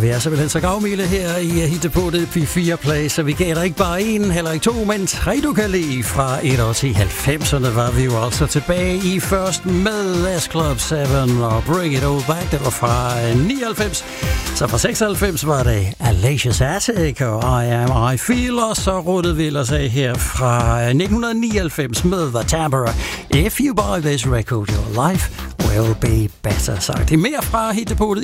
vi er simpelthen så gavmilde her i Hittepotet P4 Play, så vi gav dig ikke bare en, heller ikke to, men tre du kan lide. Fra 90'erne var vi jo altså tilbage i først med S-Club 7 og Bring It All Back. Det var fra 99. Så fra 96 var det Alicia's Attic og I Feel, og så ruttede vi ellers af her fra 1999 med The Tambour. If you buy this record, your life will be better. Sagt det mere fra Hittepotet